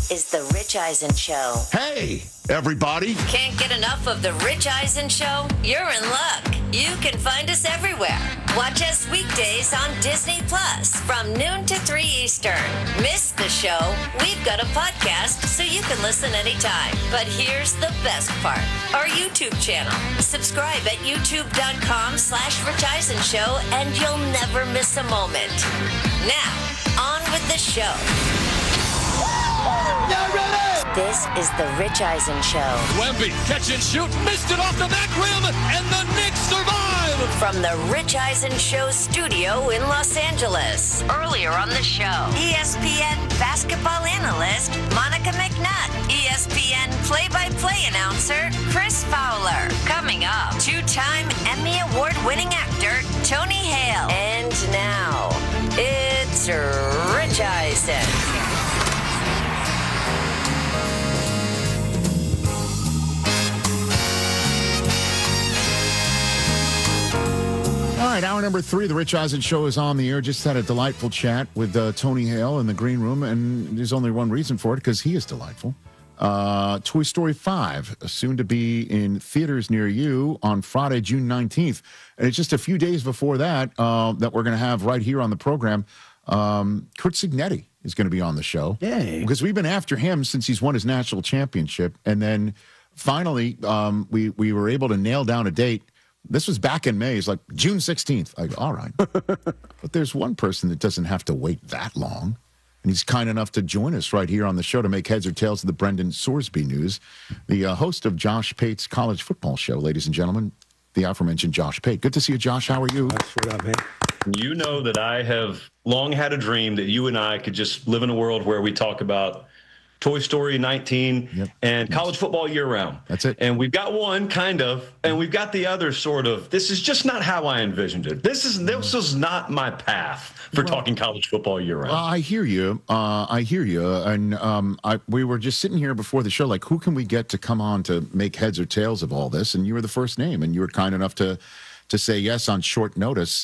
This is The Rich Eisen Show. Hey, everybody. Can't get enough of The Rich Eisen Show? You're in luck. You can find us everywhere. Watch us weekdays on Disney Plus from noon to 3 Eastern. Miss the show? We've got a podcast so you can listen anytime. But here's the best part. Our YouTube channel. Subscribe at youtube.com/Rich Eisen Show and you'll never miss a moment. Now, on with the show. Get ready! This is The Rich Eisen Show. Wemby, catch and shoot, missed it off the back rim, and the Knicks survive! From The Rich Eisen Show studio in Los Angeles. Earlier on the show, ESPN basketball analyst Monica McNutt. ESPN play-by-play announcer Chris Fowler. Coming up, two-time Emmy Award-winning actor Tony Hale. And now, it's Rich Eisen. All right, hour number 3, The Rich Eisen Show is on the air. Just had a delightful chat with Tony Hale in the green room, and there's only one reason for it, because he is delightful. Toy Story 5, soon to be in theaters near you on Friday, June 19th. And it's just a few days before that that we're going to have right here on the program, Curt Cignetti is going to be on the show. Yay. Because we've been after him since he's won his national championship. And then finally, we were able to nail down a date. This was back in May. It's like June 16th. I go, all right. But there's one person that doesn't have to wait that long. And he's kind enough to join us right here on the show to make heads or tails of the Brendan Sorsby news. The host of Josh Pate's college football show, ladies and gentlemen, the aforementioned Josh Pate. Good to see you, Josh. How are you? What up, man? You know that I have long had a dream that you and I could just live in a world where we talk about Toy Story 19 and college football year-round. That's it. And we've got one, kind of, and we've got the other sort of. This is just not how I envisioned it. This is not my path for talking college football year-round. I hear you. And we were just sitting here before the show, like, who can we get to come on to make heads or tails of all this? And you were the first name, and you were kind enough to say yes on short notice.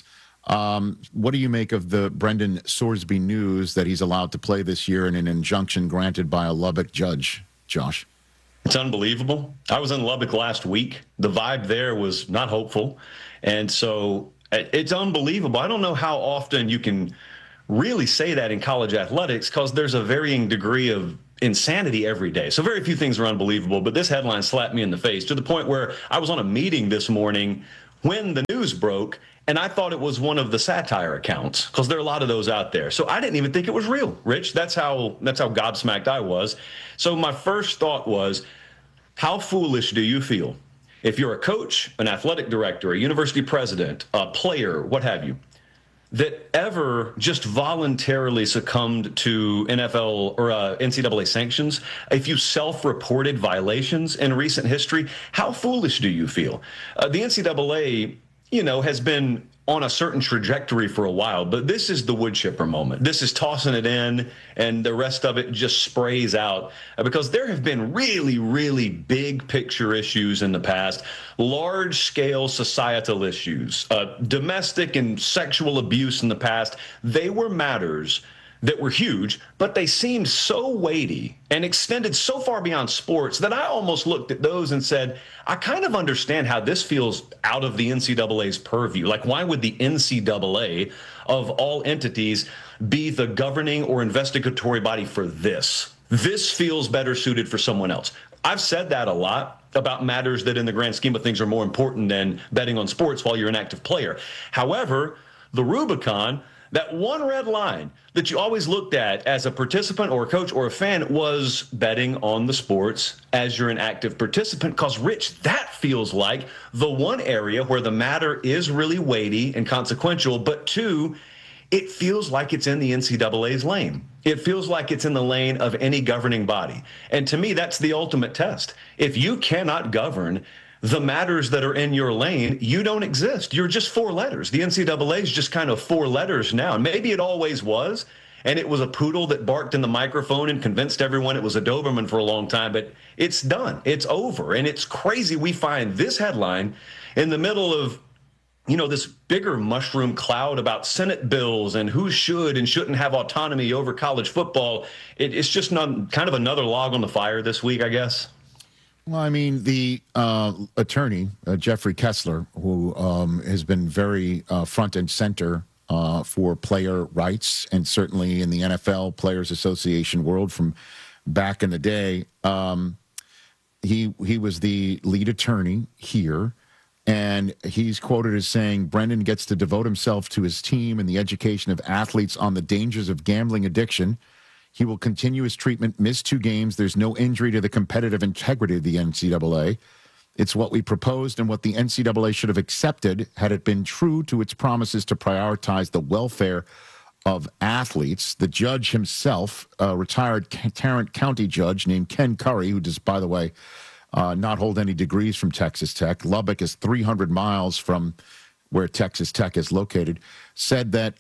What do you make of the Brendan Sorsby news that he's allowed to play this year in an injunction granted by a Lubbock judge, Josh? It's unbelievable. I was in Lubbock last week. The vibe there was not hopeful. And so it's unbelievable. I don't know how often you can really say that in college athletics because there's a varying degree of insanity every day. So very few things are unbelievable, but this headline slapped me in the face to the point where I was on a meeting this morning when the news broke, and I thought it was one of the satire accounts because there are a lot of those out there. So I didn't even think it was real, Rich. That's how gobsmacked I was. So my first thought was, how foolish do you feel if you're a coach, an athletic director, a university president, a player, what have you, that ever just voluntarily succumbed to NFL or NCAA sanctions? If you self-reported violations in recent history, how foolish do you feel? The NCAA, has been on a certain trajectory for a while, but this is the wood chipper moment. This is tossing it in, and the rest of it just sprays out because there have been really, really big picture issues in the past, large-scale societal issues, domestic and sexual abuse in the past. They were matters that were huge, but they seemed so weighty and extended so far beyond sports that I almost looked at those and said, I kind of understand how this feels out of the NCAA's purview. Like, why would the NCAA, of all entities, be the governing or investigatory body for this? This feels better suited for someone else. I've said that a lot about matters that in the grand scheme of things are more important than betting on sports while you're an active player. However, the Rubicon, that one red line that you always looked at as a participant or a coach or a fan, was betting on the sports as you're an active participant. Because, Rich, that feels like the one area where the matter is really weighty and consequential, but two, it feels like it's in the NCAA's lane. It feels like it's in the lane of any governing body. And to me, that's the ultimate test. If you cannot govern the matters that are in your lane, you don't exist. You're just four letters. The NCAA is just kind of four letters now. And maybe it always was, and it was a poodle that barked in the microphone and convinced everyone it was a Doberman for a long time, but it's done. It's over. And it's crazy we find this headline in the middle of this bigger mushroom cloud about Senate bills and who should and shouldn't have autonomy over college football. It's just kind of another log on the fire this week, I guess. Well, I mean, the attorney, Jeffrey Kessler, who has been very front and center for player rights, and certainly in the NFL Players Association world from back in the day, he was the lead attorney here. And he's quoted as saying, Brendan gets to devote himself to his team and the education of athletes on the dangers of gambling addiction. He will continue his treatment, miss 2 games. There's no injury to the competitive integrity of the NCAA. It's what we proposed and what the NCAA should have accepted had it been true to its promises to prioritize the welfare of athletes. The judge himself, a retired Tarrant County judge named Ken Curry, who does, by the way, not hold any degrees from Texas Tech. Lubbock is 300 miles from where Texas Tech is located, said that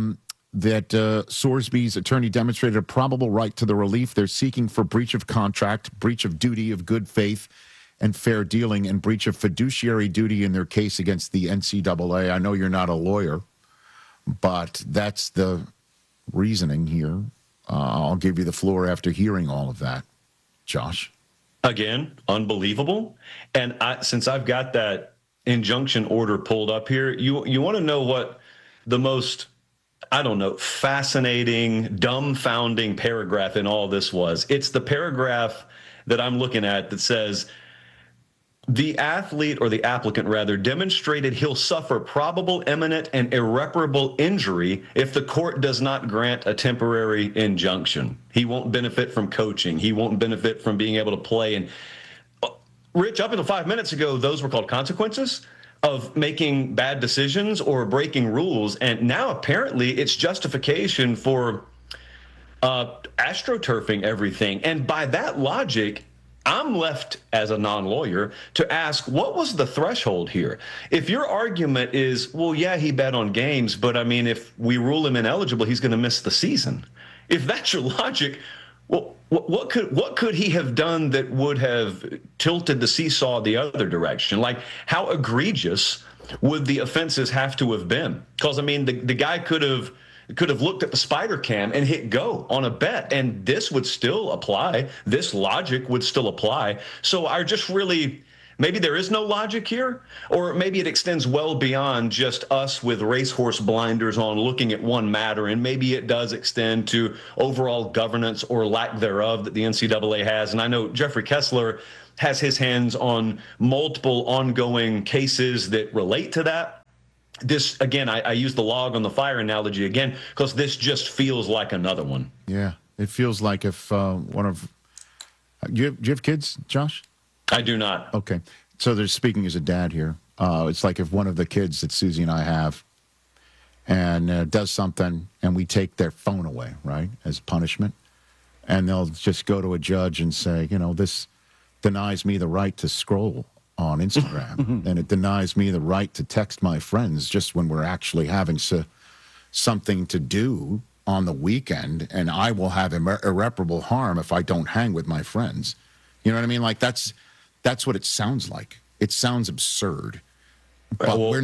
Sorsby's attorney demonstrated a probable right to the relief they're seeking for breach of contract, breach of duty of good faith and fair dealing, and breach of fiduciary duty in their case against the NCAA. I know you're not a lawyer, but that's the reasoning here. I'll give you the floor after hearing all of that, Josh. Again, unbelievable. And since I've got that injunction order pulled up here, you want to know what the most, fascinating, dumbfounding paragraph in all this was. It's the paragraph that I'm looking at that says, the athlete, or the applicant rather, demonstrated he'll suffer probable, imminent, and irreparable injury if the court does not grant a temporary injunction. He won't benefit from coaching. He won't benefit from being able to play. And Rich, up until 5 minutes ago, those were called consequences of making bad decisions or breaking rules. And now apparently it's justification for astroturfing everything. And by that logic, I'm left as a non-lawyer to ask, what was the threshold here? If your argument is, well, yeah, he bet on games, but I mean, if we rule him ineligible, he's going to miss the season. If that's your logic, well, what could he have done that would have tilted the seesaw the other direction? Like, how egregious would the offenses have to have been? Because, I mean, the guy could have looked at the spider cam and hit go on a bet, and this would still apply. This logic would still apply. So I just really, maybe there is no logic here, or maybe it extends well beyond just us with racehorse blinders on looking at one matter, and maybe it does extend to overall governance or lack thereof that the NCAA has. And I know Jeffrey Kessler has his hands on multiple ongoing cases that relate to that. This, again, I use the log on the fire analogy again, because this just feels like another one. Yeah, it feels like if one of do you have kids, Josh? I do not. Okay. So they're speaking as a dad here. It's like if one of the kids that Susie and I have and does something and we take their phone away, right, as punishment, and they'll just go to a judge and say, this denies me the right to scroll on Instagram, and it denies me the right to text my friends just when we're actually having something to do on the weekend, and I will have irreparable harm if I don't hang with my friends. You know what I mean? Like that's what it sounds like. It sounds absurd, but we're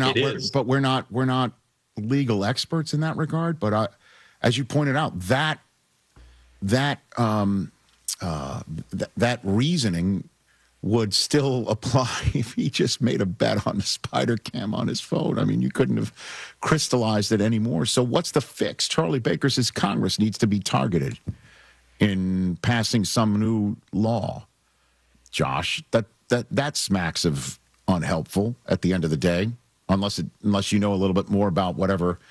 not legal experts in that regard. But as you pointed out, that reasoning would still apply if he just made a bet on the spider cam on his phone. I mean, you couldn't have crystallized it anymore. So what's the fix? Charlie Baker says Congress needs to be targeted in passing some new law. Josh, that smacks of unhelpful at the end of the day, unless you know a little bit more about whatever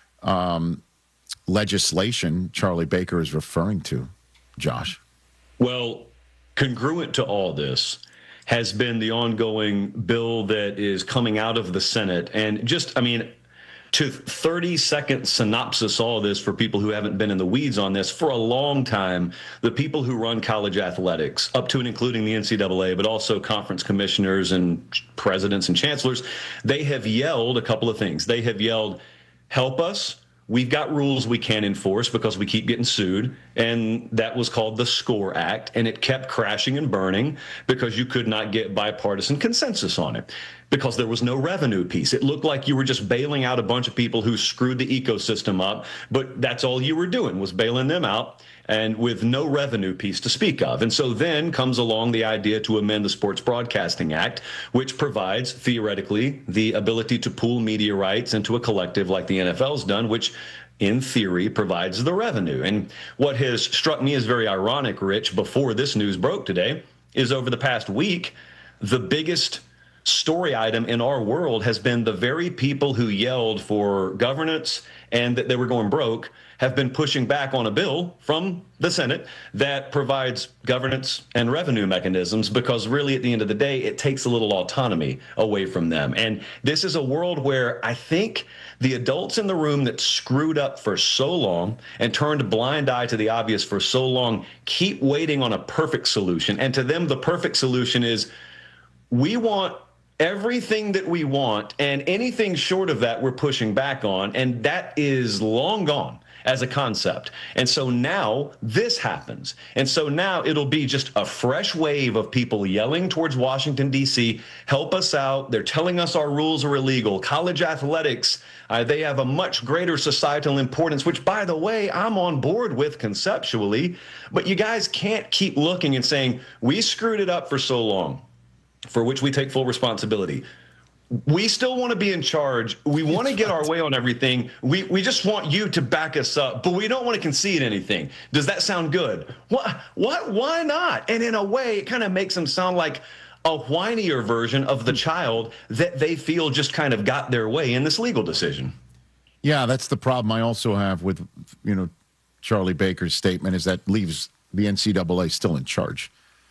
legislation Charlie Baker is referring to, Josh. Well, congruent to all this has been the ongoing bill that is coming out of the Senate. And just, I mean, to 30-second synopsis all this for people who haven't been in the weeds on this, for a long time, the people who run college athletics, up to and including the NCAA, but also conference commissioners and presidents and chancellors, they have yelled a couple of things. They have yelled, help us. We've got rules we can't enforce because we keep getting sued. and that was called the SCORE Act, and it kept crashing and burning because you could not get bipartisan consensus on it because there was no revenue piece. It looked like you were just bailing out a bunch of people who screwed the ecosystem up, but that's all you were doing was bailing them out, and with no revenue piece to speak of. And so then comes along the idea to amend the Sports Broadcasting Act, which provides, theoretically, the ability to pool media rights into a collective like the NFL's done, which in theory provides the revenue. And what has struck me as very ironic, Rich, before this news broke today, is over the past week, the biggest story item in our world has been the very people who yelled for governance and that they were going broke have been pushing back on a bill from the Senate that provides governance and revenue mechanisms, because really at the end of the day, it takes a little autonomy away from them. And this is a world where I think the adults in the room that screwed up for so long and turned a blind eye to the obvious for so long keep waiting on a perfect solution. And to them, the perfect solution is we want everything that we want, and anything short of that we're pushing back on, and that is long gone as a concept. And so now this happens. And so now it'll be just a fresh wave of people yelling towards Washington, D.C., help us out. They're telling us our rules are illegal. College athletics, they have a much greater societal importance, which, by the way, I'm on board with conceptually. But you guys can't keep looking and saying, we screwed it up for so long, for which we take full responsibility. We still want to be in charge. We want to get our way on everything. We just want you to back us up, but we don't want to concede anything. Does that sound good? What? Why not? And in a way, it kind of makes them sound like a whinier version of the child that they feel just kind of got their way in this legal decision. Yeah, that's the problem I also have with, Charlie Baker's statement, is that leaves the NCAA still in charge.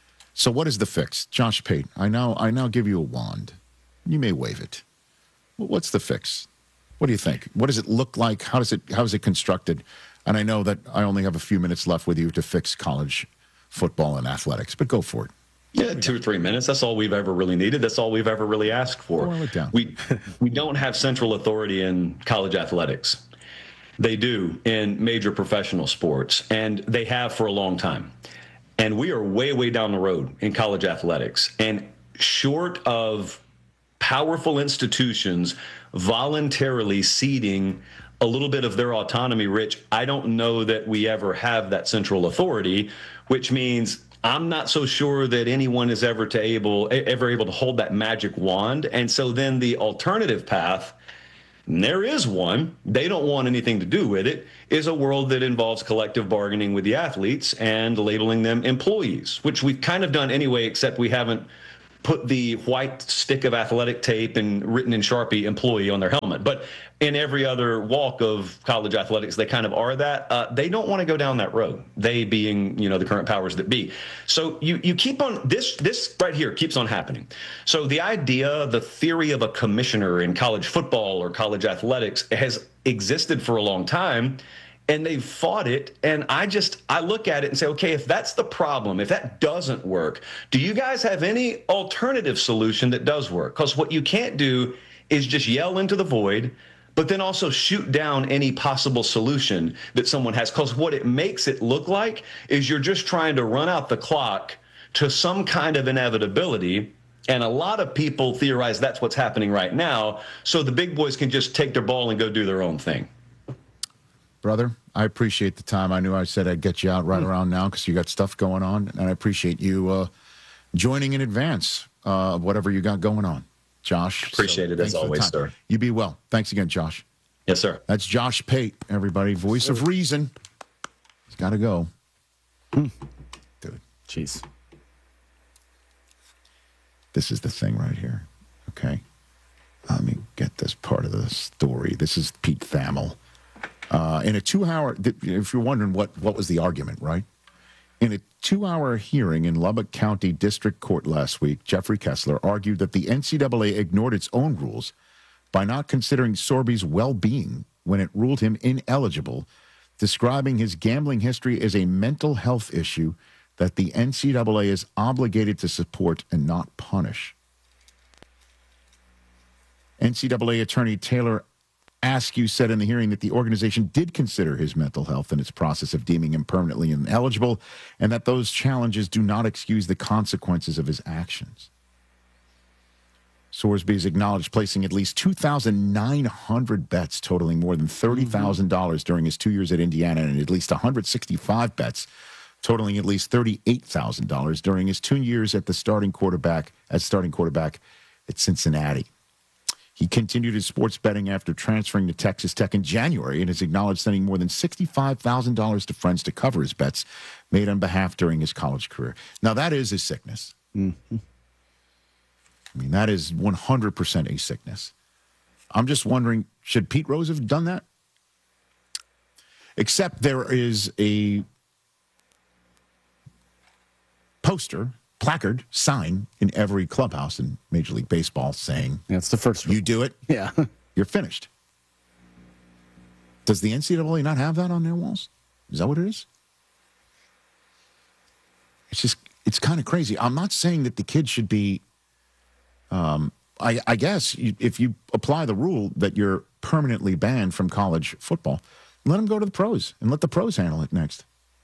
So what is the fix? Josh Pate, I now give you a wand. You may wave it. What's the fix? What do you think? What does it look like? How is it constructed? And I know that I only have a few minutes left with you to fix college football and athletics, but go for it. Yeah, 2 or 3 minutes. That's all we've ever really needed. That's all we've ever really asked for. Boil it down. We don't have central authority in college athletics. They do in major professional sports, and they have for a long time. And we are way, way down the road in college athletics. And short of powerful institutions voluntarily ceding a little bit of their autonomy, Rich, I don't know that we ever have that central authority, which means I'm not so sure that anyone is ever able to hold that magic wand. And so then the alternative path, and there is one, they don't want anything to do with it, is a world that involves collective bargaining with the athletes and labeling them employees, which we've kind of done anyway, except we haven't put the white stick of athletic tape and written in Sharpie employee on their helmet. But in every other walk of college athletics, they kind of are that. They don't want to go down that road, they being, the current powers that be. So you keep on, this right here keeps on happening. So the idea, the theory of a commissioner in college football or college athletics has existed for a long time. And they've fought it, and I look at it and say, okay, if that's the problem, if that doesn't work, do you guys have any alternative solution that does work? Because what you can't do is just yell into the void, but then also shoot down any possible solution that someone has. Because what it makes it look like is you're just trying to run out the clock to some kind of inevitability. And a lot of people theorize that's what's happening right now, so the big boys can just take their ball and go do their own thing. Brother, I appreciate the time. I knew I said I'd get you out right around now because you got stuff going on, and I appreciate you joining in advance of whatever you got going on. Josh. Appreciate it as always, sir. You be well. Thanks again, Josh. Yes, sir. That's Josh Pate, everybody. Voice of reason. He's got to go. Dude. Jeez. This is the thing right here. Okay. Let me get this part of the story. This is Pete Thamel. In a 2-hour, if you're wondering what was the argument, right? In a 2-hour hearing in Lubbock County District Court last week, Jeffrey Kessler argued that the NCAA ignored its own rules by not considering Sorby's well-being when it ruled him ineligible, describing his gambling history as a mental health issue that the NCAA is obligated to support and not punish. NCAA attorney Taylor Askew said in the hearing that the organization did consider his mental health in its process of deeming him permanently ineligible, and that those challenges do not excuse the consequences of his actions. Sorsby has acknowledged placing at least 2,900 bets totaling more than $30,000 during his 2 years at Indiana, and at least 165 bets totaling at least $38,000 during his 2 years at starting quarterback at Cincinnati. He continued his sports betting after transferring to Texas Tech in January and has acknowledged sending more than $65,000 to friends to cover his bets made on behalf during his college career. Now, that is a sickness. Mm-hmm. I mean, that is 100% a sickness. I'm just wondering, should Pete Rose have done that? Except there is a placard, sign in every clubhouse in Major League Baseball saying, That's the first one. You do it, Yeah. you're finished. Does the NCAA not have that on their walls? Is that what it is? It's kind of crazy. I'm not saying that the kid should be, I guess if you apply the rule that you're permanently banned from college football, let him go to the pros and let the pros handle it next.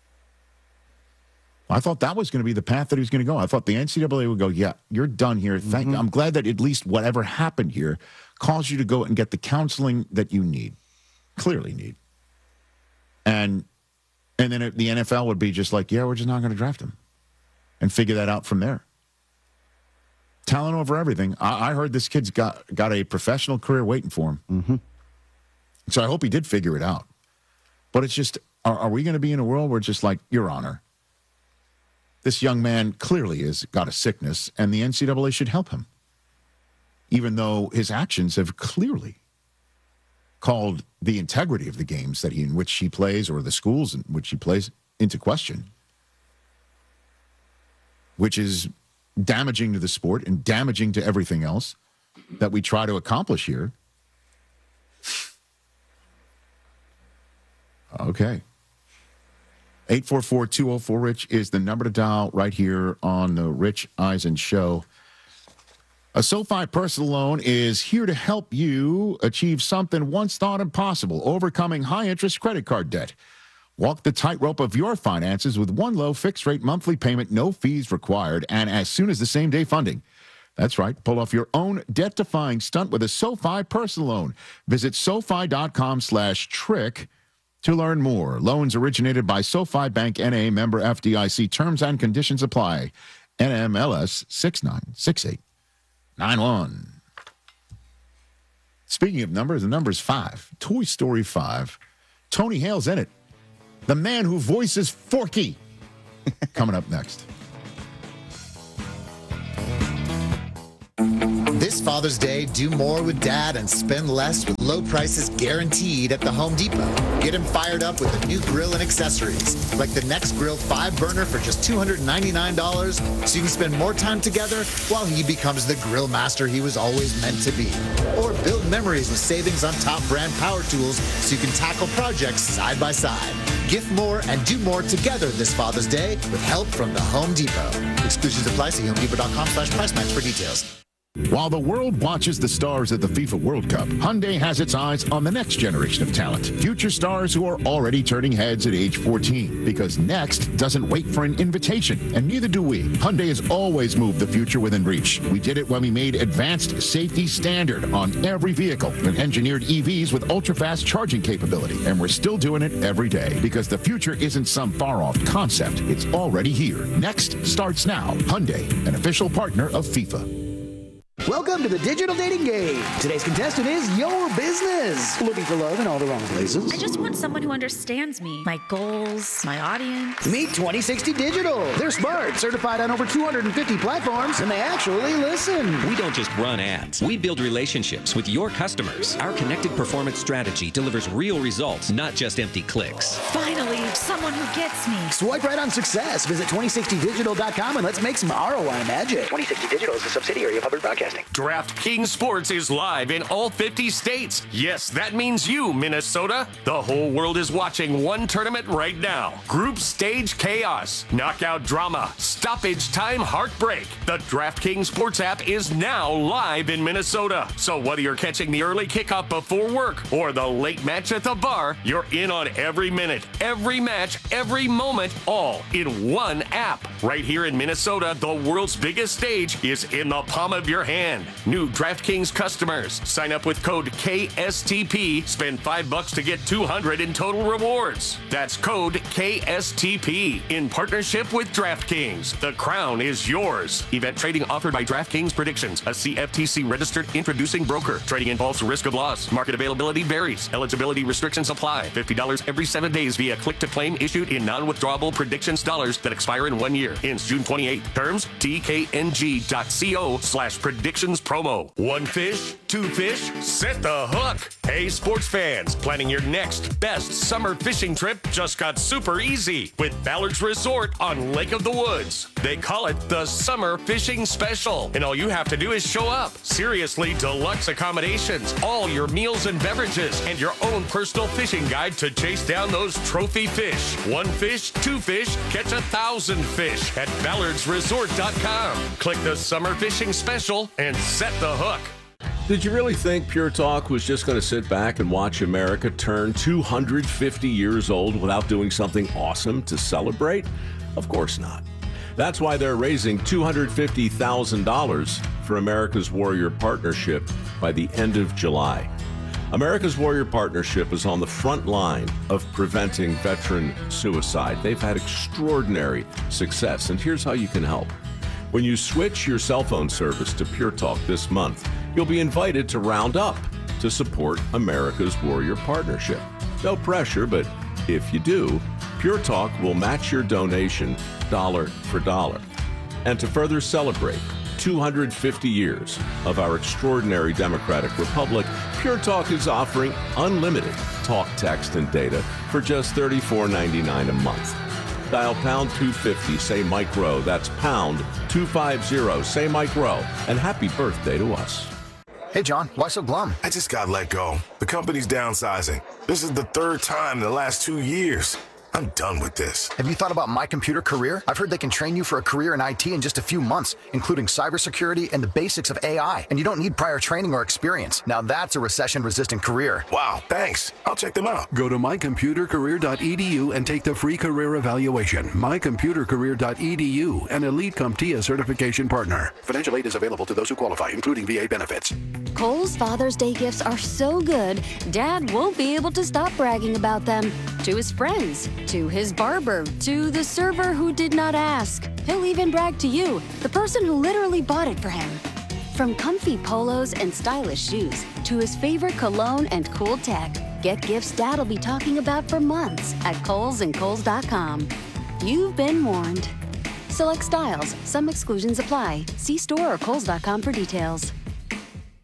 I thought that was going to be the path that he was going to go. I thought the NCAA would go, yeah, you're done here. Thank you. I'm glad that at least whatever happened here caused you to go and get the counseling that you clearly need. And then the NFL would be just like, yeah, we're just not going to draft him and figure that out from there. Talent over everything. I heard this kid's got a professional career waiting for him. Mm-hmm. So I hope he did figure it out. But it's just, are we going to be in a world where it's just like, Your Honor, this young man clearly has got a sickness, and the NCAA should help him, even though his actions have clearly called the integrity of the games in which he plays or the schools in which he plays into question, which is damaging to the sport and damaging to everything else that we try to accomplish here. Okay. 844-204-RICH is the number to dial right here on the Rich Eisen Show. A SoFi personal loan is here to help you achieve something once thought impossible, overcoming high-interest credit card debt. Walk the tightrope of your finances with one low fixed-rate monthly payment, no fees required, and as soon as the same-day funding. That's right. Pull off your own debt-defying stunt with a SoFi personal loan. Visit SoFi.com/trick to learn more. Loans originated by SoFi Bank N.A., member FDIC. Terms and conditions apply. NMLS 696891. Speaking of numbers, the number's 5. Toy Story 5. Tony Hale's in it. The man who voices Forky. Coming up next. This Father's Day, do more with Dad and spend less with low prices guaranteed at the Home Depot. Get him fired up with a new grill and accessories, like the Next Grill 5-burner for just $299, so you can spend more time together while he becomes the grill master he was always meant to be. Or build memories with savings on top brand power tools so you can tackle projects side by side. Gift more and do more together this Father's Day with help from the Home Depot. Exclusions apply. See HomeDepot.com/price match for details. While the world watches the stars at the FIFA World Cup, Hyundai has its eyes on the next generation of talent. Future stars who are already turning heads at age 14. Because next doesn't wait for an invitation, and neither do we. Hyundai has always moved the future within reach. We did it when we made advanced safety standard on every vehicle and engineered EVs with ultra-fast charging capability. And we're still doing it every day because the future isn't some far-off concept. It's already here. Next starts now. Hyundai, an official partner of FIFA. Welcome to the Digital Dating Game. Today's contestant is your business. Looking for love in all the wrong places? I just want someone who understands me, my goals, my audience. Meet 2060 Digital. They're smart, certified on over 250 platforms, and they actually listen. We don't just run ads. We build relationships with your customers. Our connected performance strategy delivers real results, not just empty clicks. Finally, someone who gets me. Swipe right on success. Visit 2060digital.com and let's make some ROI magic. 2060 Digital is a subsidiary of Hubbard Broadcasting. DraftKings Sports is live in all 50 states. Yes, that means you, Minnesota. The whole world is watching one tournament right now. Group stage chaos, knockout drama, stoppage time heartbreak. The DraftKings Sports app is now live in Minnesota. So whether you're catching the early kickoff before work or the late match at the bar, you're in on every minute, every match, every moment, all in one app. Right here in Minnesota, the world's biggest stage is in the palm of your hand. New DraftKings customers, sign up with code KSTP, spend $5 to get $200 in total rewards. That's code KSTP in partnership with DraftKings. The crown is yours. Event trading offered by DraftKings Predictions, a CFTC registered introducing broker. Trading involves risk of loss. Market availability varies. Eligibility restrictions apply. $50 every 7 days via click to claim issued in non-withdrawable predictions dollars that expire in 1 year. Ends June 28th. Terms tkng.co/predictions promo. One fish, two fish, set the hook. Hey, sports fans, planning your next best summer fishing trip just got super easy with Ballard's Resort on Lake of the Woods. They call it the Summer Fishing Special, and all you have to do is show up. Seriously deluxe accommodations, all your meals and beverages, and your own personal fishing guide to chase down those trophy fish. One fish, two fish, catch 1,000 fish at ballardsresort.com. Click the Summer Fishing Special and set the hook. Did you really think Pure Talk was just going to sit back and watch America turn 250 years old without doing something awesome to celebrate? Of course not. That's why they're raising $250,000 for America's Warrior Partnership by the end of July. America's Warrior Partnership is on the front line of preventing veteran suicide. They've had extraordinary success, and here's how you can help. When you switch your cell phone service to Pure Talk this month, you'll be invited to round up to support America's Warrior Partnership. No pressure, but if you do, Pure Talk will match your donation dollar for dollar. And to further celebrate 250 years of our extraordinary democratic republic, Pure Talk is offering unlimited talk, text, and data for just $34.99 a month. Dial pound 250, say Mike Rowe. That's pound 250, say Mike Rowe. And happy birthday to us. Hey, John, why so glum? I just got let go. The company's downsizing. This is the third time in the last 2 years. I'm done with this. Have you thought about My Computer Career? I've heard they can train you for a career in IT in just a few months, including cybersecurity and the basics of AI. And you don't need prior training or experience. Now that's a recession-resistant career. Wow, thanks. I'll check them out. Go to mycomputercareer.edu and take the free career evaluation. mycomputercareer.edu, an Elite CompTIA certification partner. Financial aid is available to those who qualify, including VA benefits. Kohl's Father's Day gifts are so good, Dad won't be able to stop bragging about them. To his friends, to his barber, to the server who did not ask. He'll even brag to you, the person who literally bought it for him. From comfy polos and stylish shoes, to his favorite cologne and cool tech, get gifts Dad'll be talking about for months at Kohl's and Kohls.com. You've been warned. Select styles, some exclusions apply. See store or Kohls.com for details.